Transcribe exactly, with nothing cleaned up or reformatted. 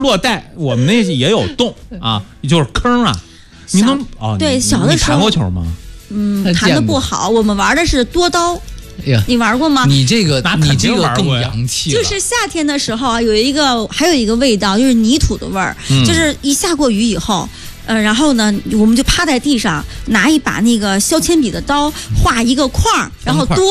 落袋，我们那也有洞啊，就是坑啊。你能哦？ 对，小的时候你弹过球吗？ 嗯，弹的不好。我们玩的是多刀。 哎呀， 你玩过吗？ 你这个，你这个更洋气。 就是夏天的时候啊，有一个还有一个味道，就是泥土的味儿。嗯、就是一下过雨以后，呃，然后呢，我们就趴在地上，拿一把那个削铅笔的刀，画一个框，然后多。